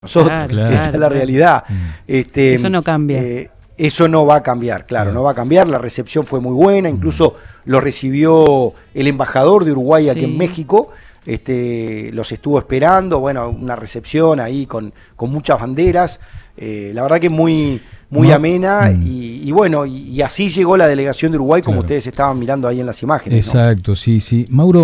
nosotros, Claro, esa es la realidad. Eso no cambia. Eso no va a cambiar, claro, no va a cambiar. La recepción fue muy buena, incluso lo recibió el embajador de Uruguay aquí en México, los estuvo esperando, bueno, una recepción ahí con muchas banderas, la verdad que muy amena, y bueno, y así llegó la delegación de Uruguay, como ustedes estaban mirando ahí en las imágenes. Exacto, ¿no? Sí. Mauro.